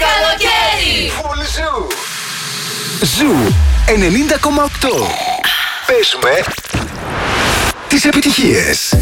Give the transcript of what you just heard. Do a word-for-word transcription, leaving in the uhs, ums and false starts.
καλοκαίρι! Φουλ Ζου! Ζου ενενήντα κόμμα οκτώ. Παίζουμε τις επιτυχίες.